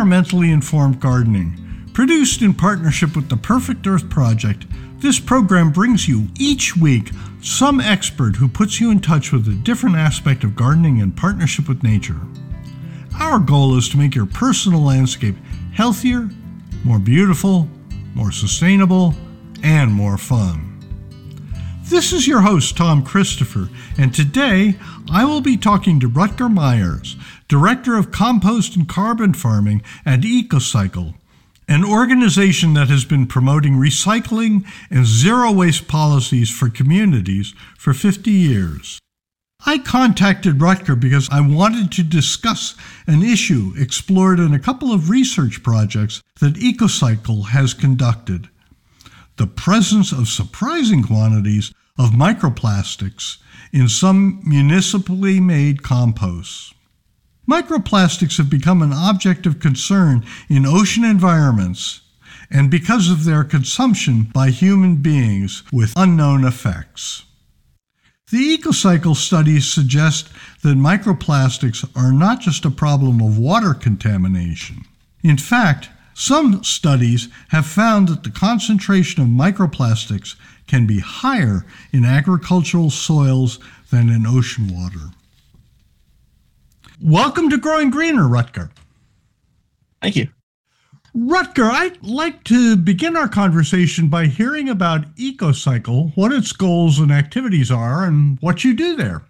Environmentally Informed Gardening. Produced in partnership with the Perfect Earth Project, this program brings you each week some expert who puts you in touch with a different aspect of gardening in partnership with nature. Our goal is to make your personal landscape healthier, more beautiful, more sustainable, and more fun. This is your host, Tom Christopher, and today I will be talking to Rutger Myers, Director of Compost and Carbon Farming at EcoCycle, an organization that has been promoting recycling and zero-waste policies for communities for 50 years. I contacted Rutger because I wanted to discuss an issue explored in a couple of research projects that EcoCycle has conducted: the presence of surprising quantities of microplastics in some municipally made composts. Microplastics have become an object of concern in ocean environments, and because of their consumption by human beings with unknown effects. The EcoCycle studies suggest that microplastics are not just a problem of water contamination. In fact, some studies have found that the concentration of microplastics can be higher in agricultural soils than in ocean water. Welcome to Growing Greener, Rutger. Thank you. Rutger, I'd like to begin our conversation by hearing about EcoCycle, what its goals and activities are, and what you do there.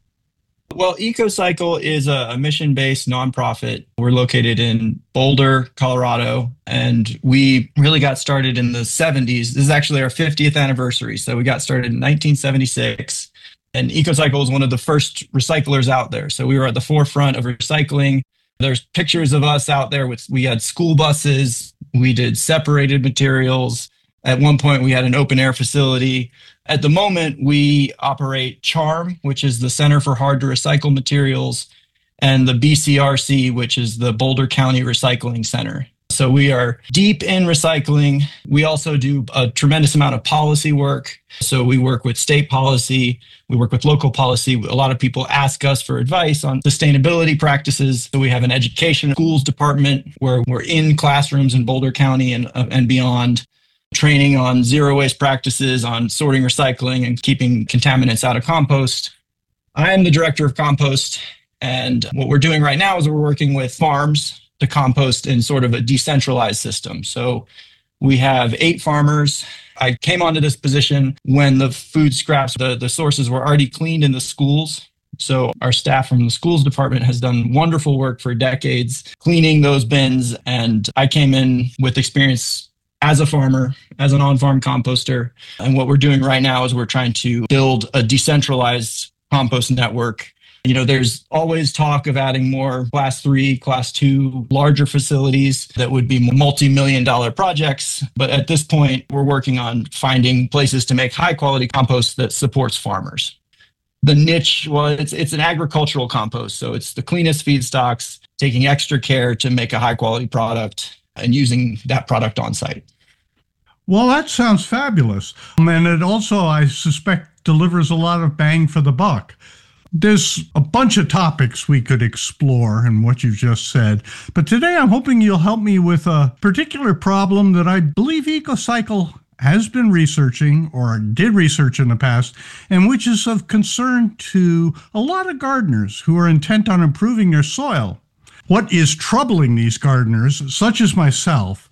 Well, EcoCycle is a mission-based nonprofit. We're located in Boulder, Colorado, and we really got started in the 70s. This is actually our 50th anniversary. So we got started in 1976, and EcoCycle was one of the first recyclers out there. So we were at the forefront of recycling. There's pictures of us out there. We had school buses. We did separated materials. At one point, we had an open air facility. At the moment, we operate CHARM, which is the Center for Hard to Recycle Materials, and the BCRC, which is the Boulder County Recycling Center. So we are deep in recycling. We also do a tremendous amount of policy work. So we work with state policy. We work with local policy. A lot of people ask us for advice on sustainability practices. So we have an education schools department where we're in classrooms in Boulder County and beyond, training on zero waste practices, on sorting, recycling, and keeping contaminants out of compost. I am the director of compost, and what we're doing right now is we're working with farms to compost in sort of a decentralized system. So we have 8 farmers. I came onto this position when the food scraps, the sources were already cleaned in the schools. So our staff from the schools department has done wonderful work for decades cleaning those bins, and I came in with experience as a farmer, as an on-farm composter. And what we're doing right now is we're trying to build a decentralized compost network. You know, there's always talk of adding more class 3, class 2, larger facilities that would be multi-million-dollar projects. But at this point, we're working on finding places to make high-quality compost that supports farmers. The niche, well, it's an agricultural compost. So it's the cleanest feedstocks, taking extra care to make a high-quality product and using that product on site. Well, that sounds fabulous. And it also, I suspect, delivers a lot of bang for the buck. There's a bunch of topics we could explore in what you've just said, but today I'm hoping you'll help me with a particular problem that I believe EcoCycle has been researching or did research in the past, and which is of concern to a lot of gardeners who are intent on improving their soil. What is troubling these gardeners, such as myself,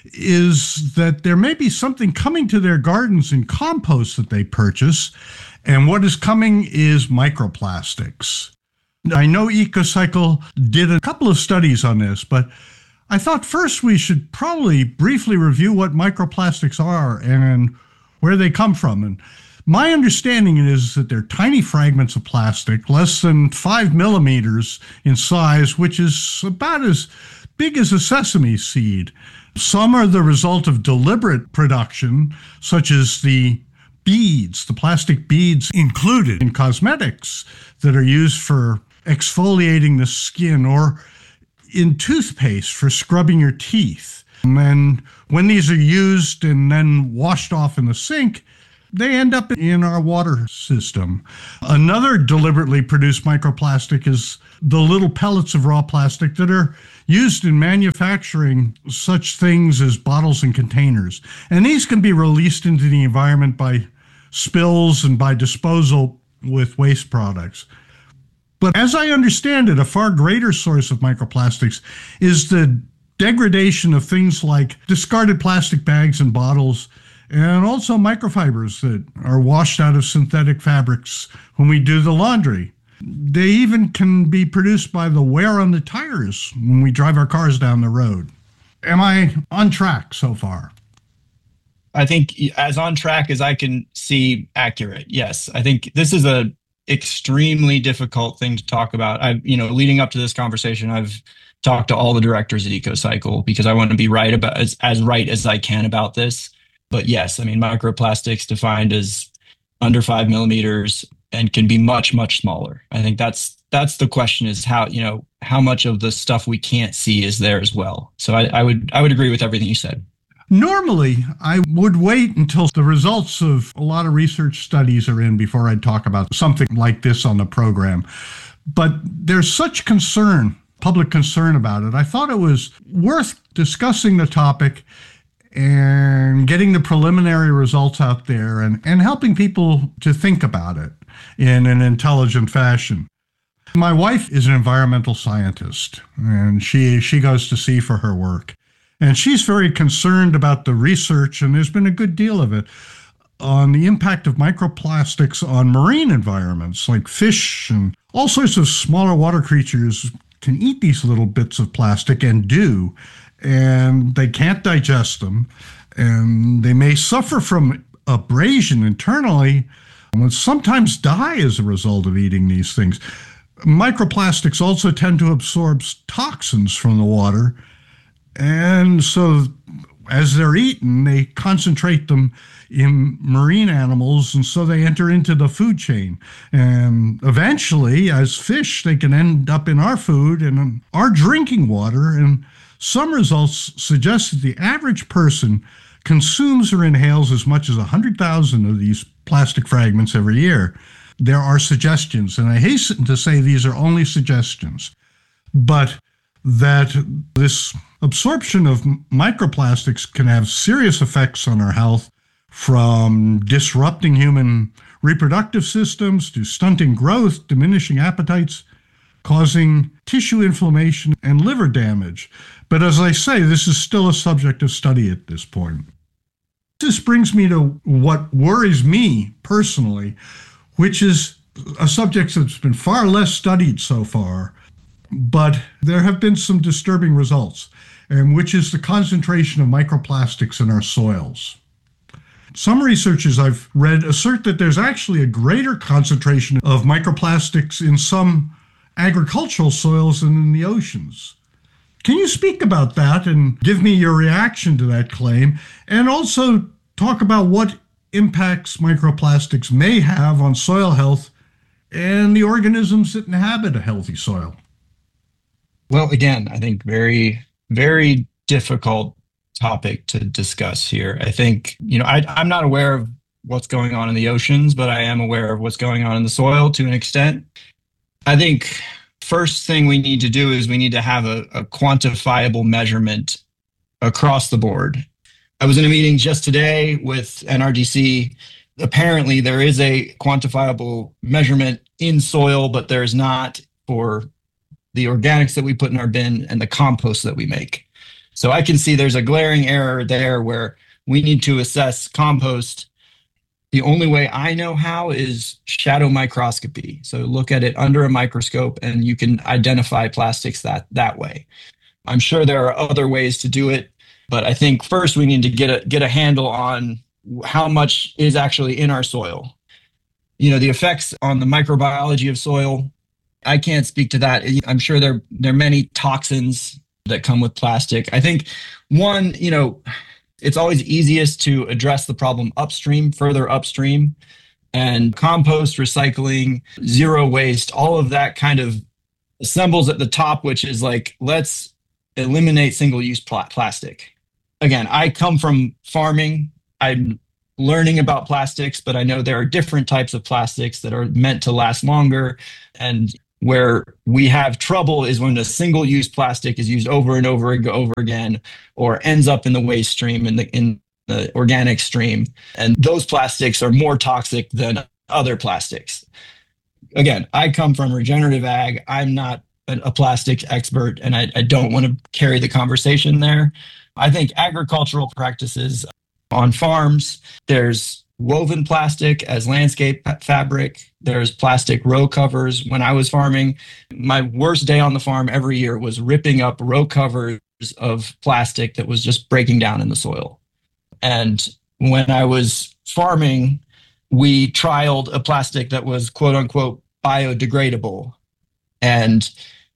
is that there may be something coming to their gardens in compost that they purchase, and what is coming is microplastics. I know EcoCycle did a couple of studies on this, but I thought first we should probably briefly review what microplastics are and where they come from. And my understanding is that they're tiny fragments of plastic, less than 5 millimeters in size, which is about as big as a sesame seed. Some are the result of deliberate production, such as the beads, the plastic beads included in cosmetics that are used for exfoliating the skin, or in toothpaste for scrubbing your teeth. And when these are used and then washed off in the sink, they end up in our water system. Another deliberately produced microplastic is the little pellets of raw plastic that are used in manufacturing such things as bottles and containers. And these can be released into the environment by spills and by disposal with waste products. But as I understand it, a far greater source of microplastics is the degradation of things like discarded plastic bags and bottles, and also microfibers that are washed out of synthetic fabrics when we do the laundry. They even can be produced by the wear on the tires when we drive our cars down the road. Am I on track so far? I think as on track as I can see, accurate. Yes. I think this is a extremely difficult thing to talk about. Leading up to this conversation, I've talked to all the directors at EcoCycle because I want to be right about as right as I can about this. But yes, I mean, microplastics defined as under 5 millimeters and can be much, much smaller. I think that's the question, is how much of the stuff we can't see is there as well. So I would agree with everything you said. Normally, I would wait until the results of a lot of research studies are in before I'd talk about something like this on the program. But there's such concern, public concern about it. I thought it was worth discussing the topic and getting the preliminary results out there and helping people to think about it in an intelligent fashion. My wife is an environmental scientist, and she goes to sea for her work. And she's very concerned about the research, and there's been a good deal of it, on the impact of microplastics on marine environments, like fish and all sorts of smaller water creatures can eat these little bits of plastic and do, and they can't digest them, and they may suffer from abrasion internally and sometimes die as a result of eating these things. Microplastics also tend to absorb toxins from the water, and so as they're eaten, they concentrate them in marine animals, and so they enter into the food chain. And eventually, as fish, they can end up in our food and our drinking water. And some results suggest that the average person consumes or inhales as much as 100,000 of these plastic fragments every year. There are suggestions, and I hasten to say these are only suggestions, but that this absorption of microplastics can have serious effects on our health, from disrupting human reproductive systems to stunting growth, diminishing appetites, causing tissue inflammation and liver damage. But as I say, this is still a subject of study at this point. This brings me to what worries me personally, which is a subject that's been far less studied so far, but there have been some disturbing results, and which is the concentration of microplastics in our soils. Some researchers I've read assert that there's actually a greater concentration of microplastics in some agricultural soils than in the oceans. Can you speak about that and give me your reaction to that claim, and also talk about what impacts microplastics may have on soil health and the organisms that inhabit a healthy soil? Well, again, I think very, very difficult topic to discuss here. I think, I'm not aware of what's going on in the oceans, but I am aware of what's going on in the soil to an extent. I think first thing we need to do is we need to have a quantifiable measurement across the board. I was in a meeting just today with NRDC. Apparently, there is a quantifiable measurement in soil, but there's not for the organics that we put in our bin and the compost that we make. So I can see there's a glaring error there where we need to assess compost. The only way I know how is shadow microscopy. So look at it under a microscope and you can identify plastics that way. I'm sure there are other ways to do it, but I think first we need to get a handle on how much is actually in our soil. The effects on the microbiology of soil, I can't speak to that. I'm sure there are many toxins that come with plastic. I think one, it's always easiest to address the problem upstream, further upstream, and compost, recycling, zero waste, all of that kind of assembles at the top, which is like, let's eliminate single-use plastic. Again, I come from farming. I'm learning about plastics, but I know there are different types of plastics that are meant to last longer. And where we have trouble is when a single-use plastic is used over and over again, or ends up in the waste stream, in the organic stream. And those plastics are more toxic than other plastics. Again, I come from regenerative ag. I'm not a plastic expert, and I don't want to carry the conversation there. I think agricultural practices on farms, there's woven plastic as landscape fabric. There's plastic row covers. When I was farming, my worst day on the farm every year was ripping up row covers of plastic that was just breaking down in the soil. And when I was farming, we trialed a plastic that was quote unquote biodegradable. And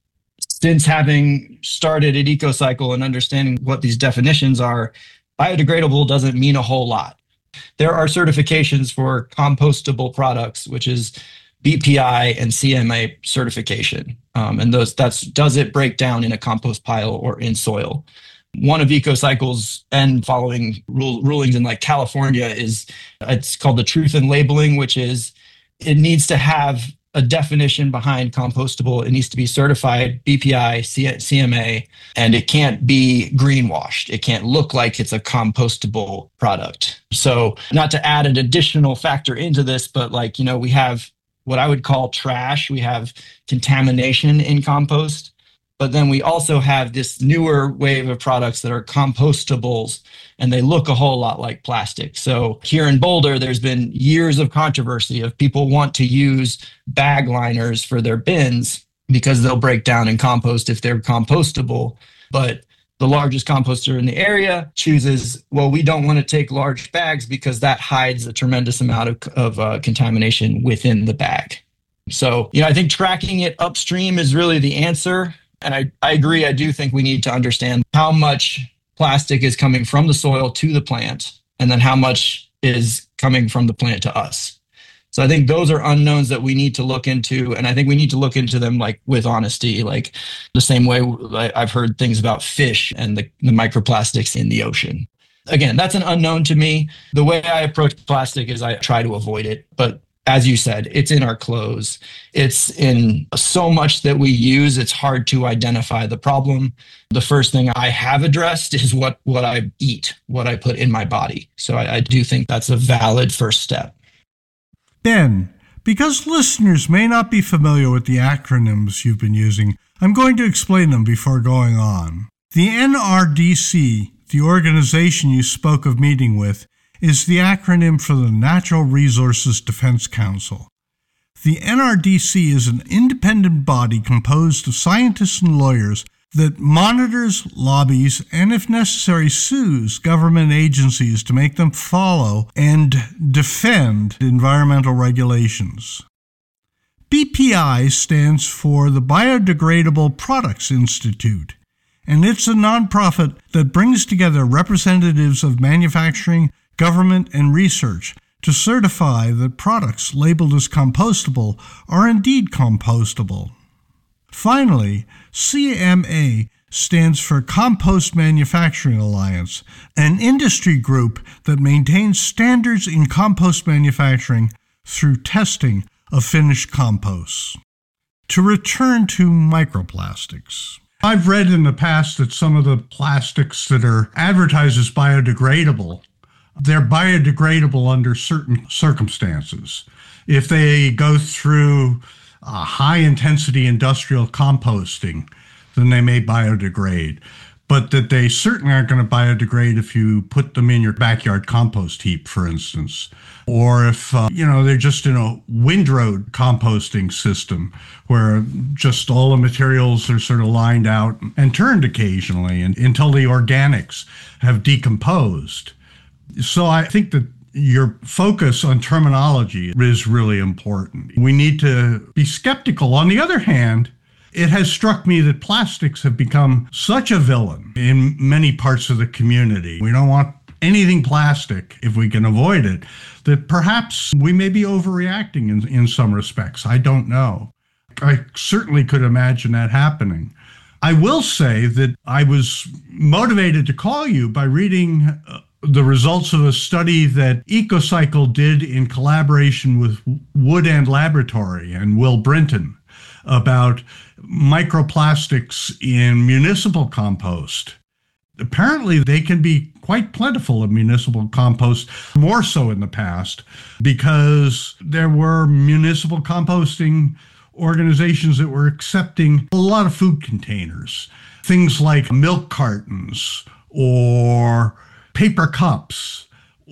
since having started at EcoCycle and understanding what these definitions are, biodegradable doesn't mean a whole lot. There are certifications for compostable products, which is BPI and CMA certification. And does it break down in a compost pile or in soil? One of EcoCycle's and following rulings in like California it's called the truth in labeling, which is it needs to have a definition behind compostable. It needs to be certified BPI, CMA, and it can't be greenwashed. It can't look like it's a compostable product. So not to add an additional factor into this, but we have what I would call trash. We have contamination in compost. But then we also have this newer wave of products that are compostables, and they look a whole lot like plastic. So here in Boulder, there's been years of controversy of people want to use bag liners for their bins because they'll break down in compost if they're compostable. But the largest composter in the area chooses, well, we don't want to take large bags because that hides a tremendous amount of contamination within the bag. So, I think tracking it upstream is really the answer. And I agree. I do think we need to understand how much plastic is coming from the soil to the plant, and then how much is coming from the plant to us. So I think those are unknowns that we need to look into. And I think we need to look into them with honesty, like the same way I've heard things about fish and the microplastics in the ocean. Again, that's an unknown to me. The way I approach plastic is I try to avoid it. But as you said, it's in our clothes. It's in so much that we use, it's hard to identify the problem. The first thing I have addressed is what I eat, what I put in my body. So I do think that's a valid first step. Ben, because listeners may not be familiar with the acronyms you've been using, I'm going to explain them before going on. The NRDC, the organization you spoke of meeting with, is the acronym for the Natural Resources Defense Council. The NRDC is an independent body composed of scientists and lawyers that monitors, lobbies, and if necessary sues government agencies to make them follow and defend environmental regulations. BPI stands for the Biodegradable Products Institute, and it's a nonprofit that brings together representatives of manufacturing, government, and research to certify that products labeled as compostable are indeed compostable. Finally, CMA stands for Compost Manufacturing Alliance, an industry group that maintains standards in compost manufacturing through testing of finished composts. To return to microplastics. I've read in the past that some of the plastics that are advertised as biodegradable, they're biodegradable under certain circumstances. If they go through high-intensity industrial composting, then they may biodegrade. But that they certainly aren't going to biodegrade if you put them in your backyard compost heap, for instance. Or if, they're just in a windrow composting system where just all the materials are sort of lined out and turned occasionally until the organics have decomposed. So I think that your focus on terminology is really important. We need to be skeptical. On the other hand, it has struck me that plastics have become such a villain in many parts of the community. We don't want anything plastic if we can avoid it, that perhaps we may be overreacting in some respects. I don't know. I certainly could imagine that happening. I will say that I was motivated to call you by reading the results of a study that EcoCycle did in collaboration with Wood End Laboratory and Will Brinton about microplastics in municipal compost. Apparently, they can be quite plentiful in municipal compost, more so in the past, because there were municipal composting organizations that were accepting a lot of food containers, things like milk cartons or paper cups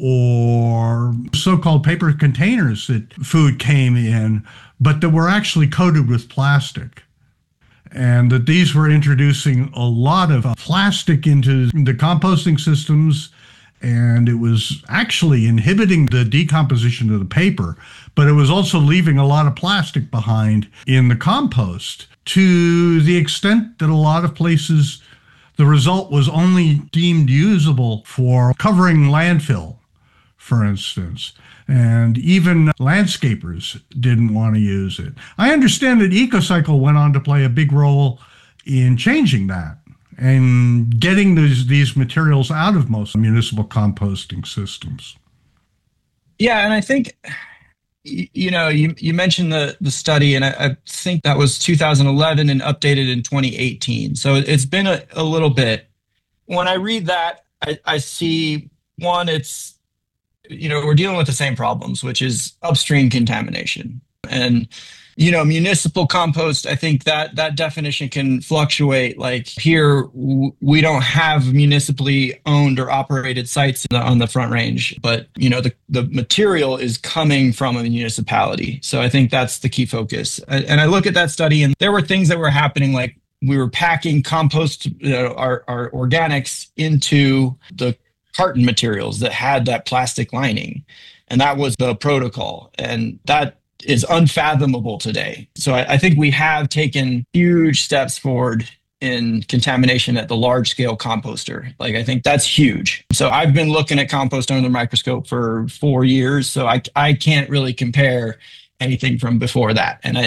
or so-called paper containers that food came in, but that were actually coated with plastic. And that these were introducing a lot of plastic into the composting systems, and it was actually inhibiting the decomposition of the paper, but it was also leaving a lot of plastic behind in the compost, to the extent that a lot of places the result was only deemed usable for covering landfill, for instance. And even landscapers didn't want to use it. I understand that EcoCycle went on to play a big role in changing that and getting these materials out of most municipal composting systems. Yeah, and I think, you mentioned the study, and I think that was 2011 and updated in 2018. So it's been a little bit. When I read that, I see, one, it's, we're dealing with the same problems, which is upstream contamination. And, municipal compost, I think that definition can fluctuate. Like here, we don't have municipally owned or operated sites on the Front Range, but, the material is coming from a municipality. So I think that's the key focus. And I look at that study, and there were things that were happening, like we were packing compost, our organics into the carton materials that had that plastic lining. And that was the protocol. And that is unfathomable today. So I think we have taken huge steps forward in contamination at the large scale composter. Like, I think that's huge. So I've been looking at compost under the microscope for 4 years. So I can't really compare anything from before that. And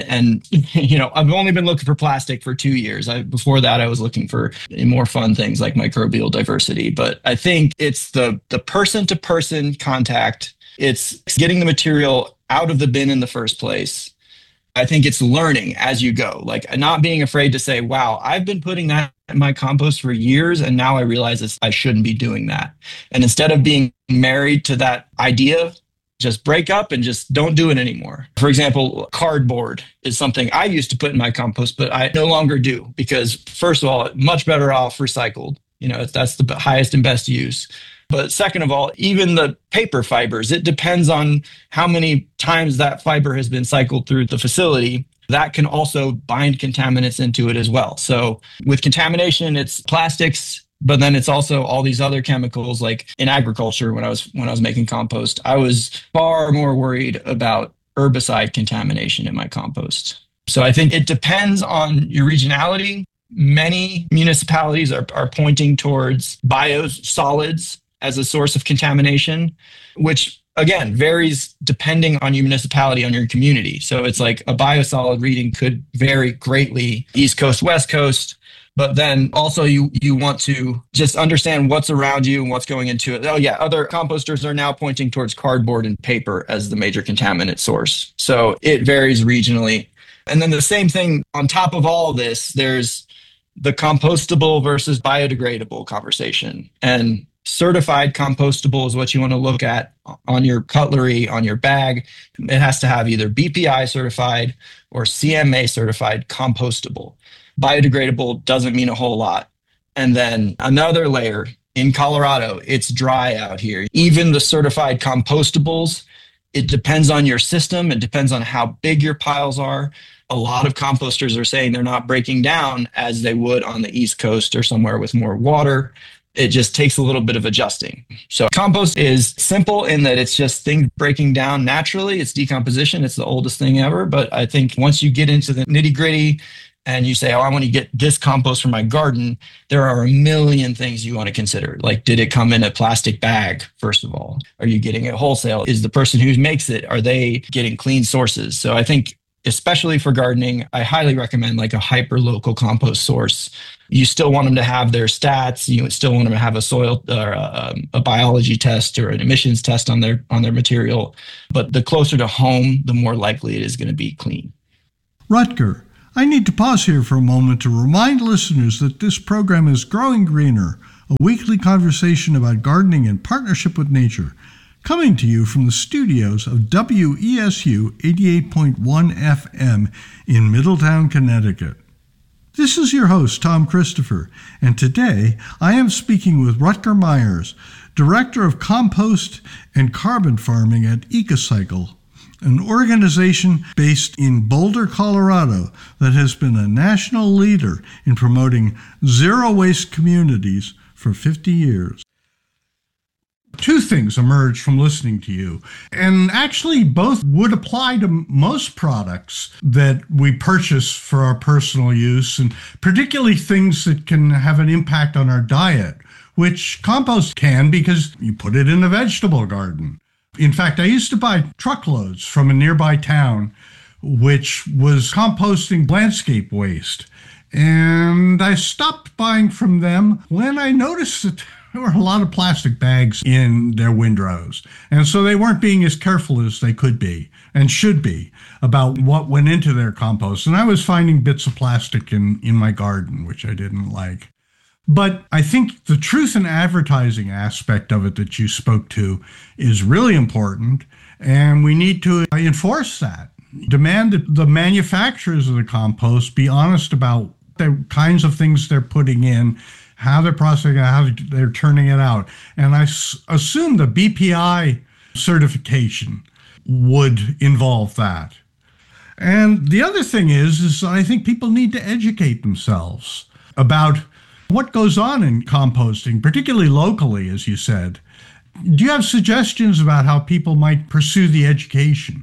I've only been looking for plastic for 2 years. Before that, I was looking for more fun things like microbial diversity. But I think it's the person-to-person contact. It's getting the material out of the bin in the first place. I think it's learning as you go, like not being afraid to say, wow, I've been putting that in my compost for years, and now I realize I shouldn't be doing that. And instead of being married to that idea, just break up and just don't do it anymore. For example, cardboard is something I used to put in my compost, but I no longer do, because first of all, much better off recycled. That's the highest and best use. But second of all, even the paper fibers, it depends on how many times that fiber has been cycled through the facility. That can also bind contaminants into it as well. So with contamination, it's plastics, but then it's also all these other chemicals. Like in agriculture, when I was making compost, I was far more worried about herbicide contamination in my compost. So I think it depends on your regionality. Many municipalities are pointing towards biosolids as a source of contamination, which again varies depending on your municipality, on your community. So it's like a biosolid reading could vary greatly, East Coast, West Coast. But then also you want to just understand what's around you and what's going into it. Oh yeah, other composters are now pointing towards cardboard and paper as the major contaminant source. So it varies regionally. And then the same thing on top of all of this, there's the compostable versus biodegradable conversation. And certified compostable is what you want to look at on your cutlery, on your bag. It has to have either BPI certified or CMA certified compostable. Biodegradable doesn't mean a whole lot. And then another layer, in Colorado, it's dry out here. Even the certified compostables, it depends on your system. It depends on how big your piles are. A lot of composters are saying they're not breaking down as they would on the East Coast or somewhere with more water. It just takes a little bit of adjusting. So compost is simple in that it's just things breaking down naturally. It's decomposition. It's the oldest thing ever. But I think once you get into the nitty gritty and you say, oh, I want to get this compost for my garden, there are a million things you want to consider. Like, did it come in a plastic bag, first of all? Are you getting it wholesale? Is the person who makes it, are they getting clean sources? So I think especially for gardening, I highly recommend like a hyper local compost source. You still want them to have their stats. You still want them to have a soil or a biology test or an emissions test on their material. But the closer to home, the more likely it is going to be clean. Rutger, I need to pause here for a moment to remind listeners that this program is Growing Greener, a weekly conversation about gardening in partnership with nature, coming to you from the studios of WESU 88.1 FM in Middletown, Connecticut. This is your host, Tom Christopher, and today I am speaking with Rutger Myers, Director of Compost and Carbon Farming at EcoCycle, an organization based in Boulder, Colorado, that has been a national leader in promoting zero-waste communities for 50 years. Two things emerged from listening to you, and actually both would apply to most products that we purchase for our personal use, and particularly things that can have an impact on our diet, which compost can because you put it in a vegetable garden. In fact, I used to buy truckloads from a nearby town, which was composting landscape waste. And I stopped buying from them when I noticed that there were a lot of plastic bags in their windrows. And so they weren't being as careful as they could be and should be about what went into their compost. And I was finding bits of plastic in my garden, which I didn't like. But I think the truth in advertising aspect of it that you spoke to is really important, and we need to enforce that. Demand that the manufacturers of the compost be honest about the kinds of things they're putting in, how they're processing it, how they're turning it out. And I assume the BPI certification would involve that. And the other thing is I think people need to educate themselves about what goes on in composting, particularly locally, as you said. Do you have suggestions about how people might pursue the education?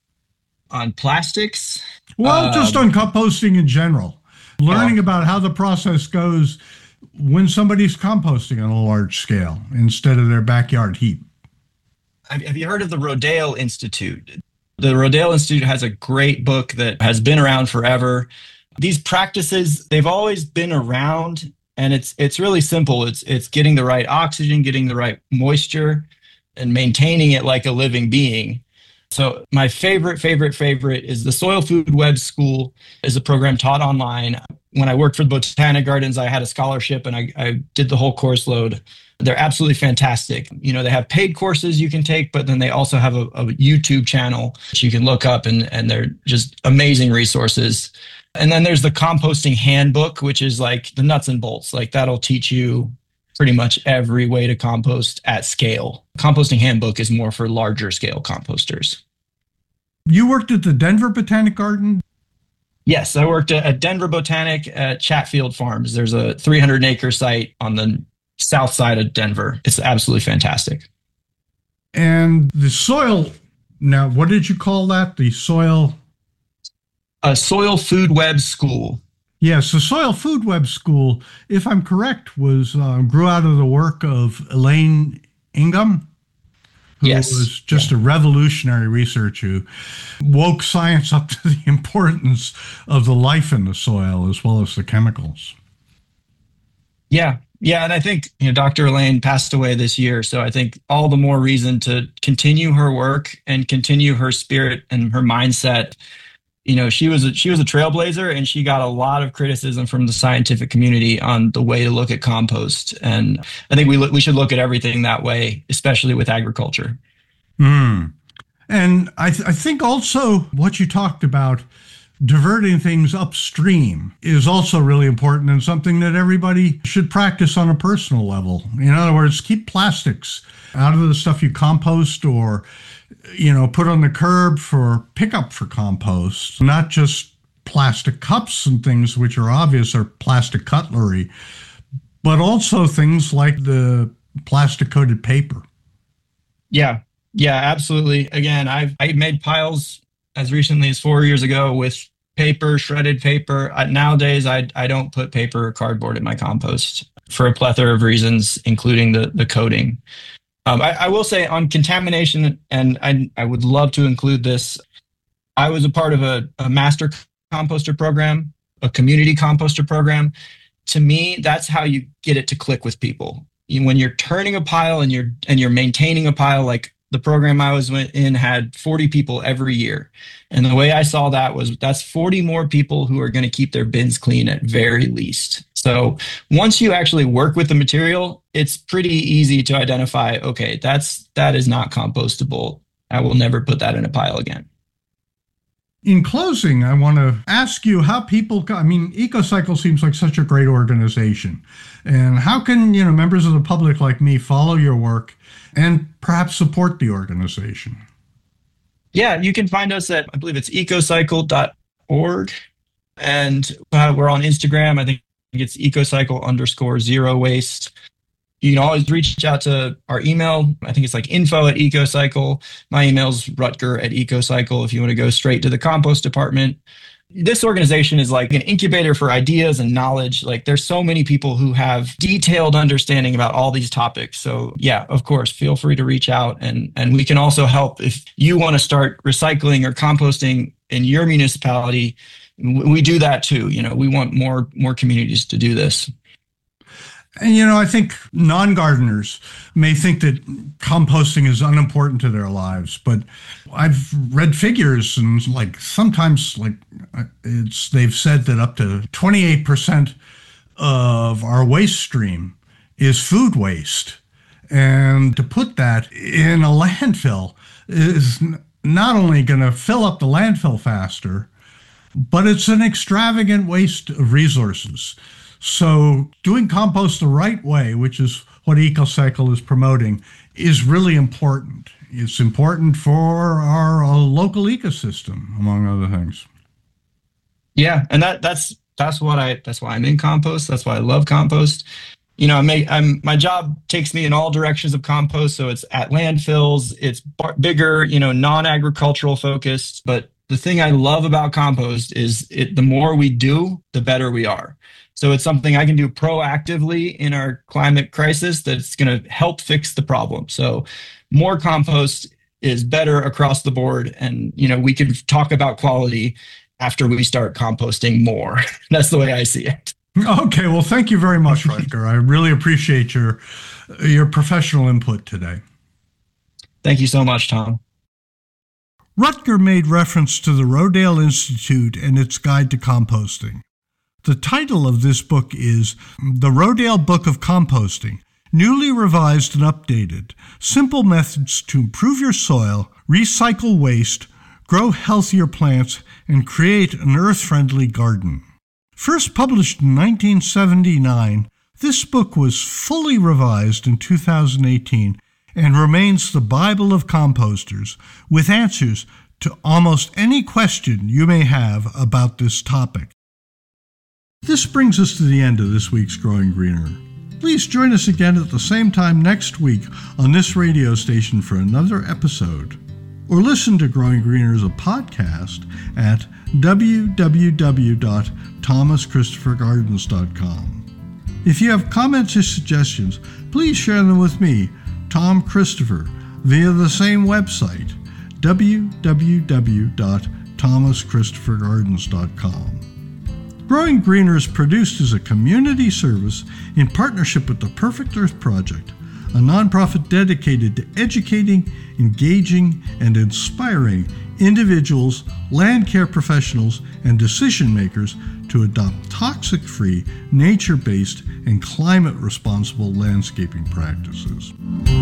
On plastics? Well, just on composting in general. Learning about how the process goes when somebody's composting on a large scale instead of their backyard heap. Have you heard of the Rodale Institute? The Rodale Institute has a great book that has been around forever. These practices, they've always been around. And it's really simple. It's getting the right oxygen, getting the right moisture, and maintaining it like a living being. So my favorite is the Soil Food Web School is a program taught online. When I worked for the Botanic Gardens, I had a scholarship and I did the whole course load. They're absolutely fantastic. You know, they have paid courses you can take, but then they also have a YouTube channel that you can look up and they're just amazing resources. And then there's the composting handbook, which is like the nuts and bolts. Like that'll teach you pretty much every way to compost at scale. Composting handbook is more for larger scale composters. You worked at the Denver Botanic Garden? Yes, I worked at Denver Botanic at Chatfield Farms. There's a 300-acre site on the south side of Denver. It's absolutely fantastic. And the soil, now what did you call that? The soil? A Soil Food Web School. Yes, the Soil Food Web School, if I'm correct, was grew out of the work of Elaine Ingham, who was just a revolutionary researcher who woke science up to the importance of the life in the soil as well as the chemicals. Yeah, and I think Dr. Elaine passed away this year, so I think all the more reason to continue her work and continue her spirit and her mindset. She was a trailblazer, and she got a lot of criticism from the scientific community on the way to look at compost. And I think we should look at everything that way, especially with agriculture. And I think also what you talked about, diverting things upstream, is also really important and something that everybody should practice on a personal level. In other words, keep plastics out of the stuff you compost or put on the curb for pickup for compost, not just plastic cups and things which are obvious are plastic cutlery, but also things like the plastic coated paper. Yeah, absolutely. Again, I made piles as recently as 4 years ago with paper, shredded paper. Nowadays, I don't put paper or cardboard in my compost for a plethora of reasons, including the coating. I will say on contamination, and I would love to include this, I was a part of a master composter program, a community composter program. To me, that's how you get it to click with people. When you're turning a pile and you're maintaining a pile, like the program I was in had 40 people every year. And the way I saw that was that's 40 more people who are going to keep their bins clean at very least. So once you actually work with the material, it's pretty easy to identify, okay, that is not compostable. I will never put that in a pile again. In closing, I want to ask you how people, EcoCycle seems like such a great organization. And how can, members of the public like me follow your work and perhaps support the organization? Yeah, you can find us at, I believe it's ecocycle.org. And we're on Instagram. I think it's ecocycle_zero waste. You can always reach out to our email. I think it's like info@ecocycle. My email's rutger@ecocycle if you want to go straight to the compost department. This organization is like an incubator for ideas and knowledge. Like there's so many people who have detailed understanding about all these topics. So yeah, of course, feel free to reach out and we can also help if you want to start recycling or composting in your municipality. We do that too. We want more communities to do this. And, I think non-gardeners may think that composting is unimportant to their lives, but I've read figures and sometimes they've said that up to 28% of our waste stream is food waste. And to put that in a landfill is not only going to fill up the landfill faster, but it's an extravagant waste of resources. So doing compost the right way, which is what EcoCycle is promoting, is really important. It's important for our local ecosystem, among other things. Yeah, and that's why I'm in compost. That's why I love compost. My job takes me in all directions of compost. So it's at landfills, it's bigger, non-agricultural focused. But the thing I love about compost is the more we do, the better we are. So it's something I can do proactively in our climate crisis that's going to help fix the problem. So more compost is better across the board. And, we can talk about quality after we start composting more. That's the way I see it. Okay. Well, thank you very much, Rutger. I really appreciate your professional input today. Thank you so much, Tom. Rutger made reference to the Rodale Institute and its guide to composting. The title of this book is The Rodale Book of Composting, newly revised and updated. Simple methods to improve your soil, recycle waste, grow healthier plants, and create an earth-friendly garden. First published in 1979, this book was fully revised in 2018 and remains the Bible of composters, with answers to almost any question you may have about this topic. This brings us to the end of this week's Growing Greener. Please join us again at the same time next week on this radio station for another episode. Or listen to Growing Greener as a podcast at www.thomaschristophergardens.com. If you have comments or suggestions, please share them with me, Tom Christopher, via the same website, www.thomaschristophergardens.com. Growing Greener is produced as a community service in partnership with the Perfect Earth Project, a nonprofit dedicated to educating, engaging, and inspiring individuals, land care professionals, and decision makers to adopt toxic-free, nature-based, and climate-responsible landscaping practices.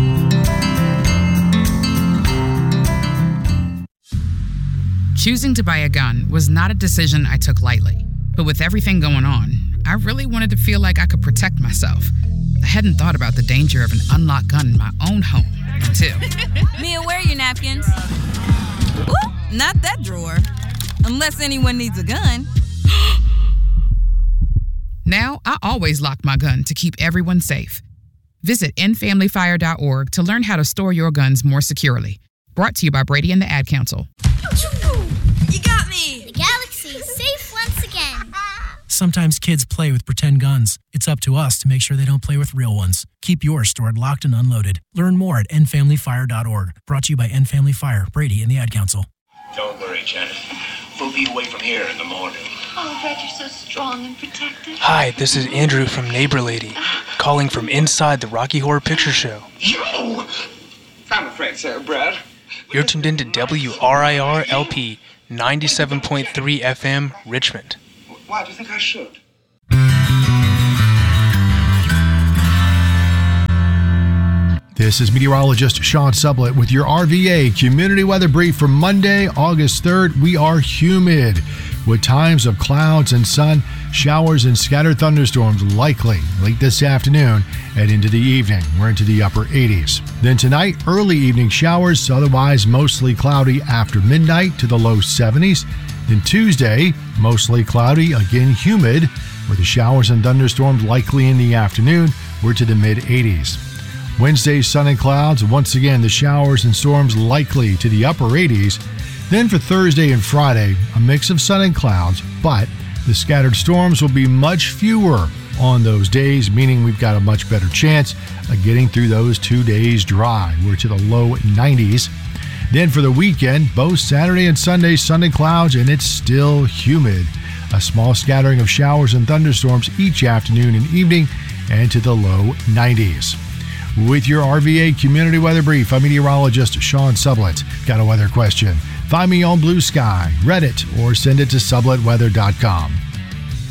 Choosing to buy a gun was not a decision I took lightly. But with everything going on, I really wanted to feel like I could protect myself. I hadn't thought about the danger of an unlocked gun in my own home until... Mia, where are your napkins? Ooh, not that drawer. Unless anyone needs a gun. Now, I always lock my gun to keep everyone safe. Visit endfamilyfire.org to learn how to store your guns more securely. Brought to you by Brady and the Ad Council. You got me! The galaxy is safe once again. Sometimes kids play with pretend guns. It's up to us to make sure they don't play with real ones. Keep yours stored locked and unloaded. Learn more at endfamilyfire.org. Brought to you by End Family Fire, Brady and the Ad Council. Don't worry, Janet. We'll be away from here in the morning. Oh, Brad, you're so strong and protective. Hi, this is Andrew from Neighbor Lady, calling from inside the Rocky Horror Picture Show. You! I'm afraid so, Brad. You're tuned in to WRIR-LP 97.3 FM, Richmond. Why do you think I should? This is meteorologist Sean Sublett with your RVA Community Weather Brief for Monday, August 3rd. We are humid with times of clouds and sun, showers and scattered thunderstorms likely late this afternoon and into the evening. We're into the upper 80s. Then tonight, early evening showers, otherwise mostly cloudy after midnight to the low 70s. Then Tuesday, mostly cloudy, again humid, with the showers and thunderstorms likely in the afternoon. We're to the mid 80s. Wednesday, sun and clouds. Once again, the showers and storms likely to the upper 80s. Then for Thursday and Friday, a mix of sun and clouds, but the scattered storms will be much fewer on those days, meaning we've got a much better chance of getting through those 2 days dry. We're to the low 90s. Then for the weekend, both Saturday and Sunday, sun and clouds, and it's still humid. A small scattering of showers and thunderstorms each afternoon and evening, and to the low 90s. With your RVA Community Weather Brief, I'm meteorologist Sean Sublett. Got a weather question? Find me on Blue Sky, Reddit, or send it to sublettweather.com.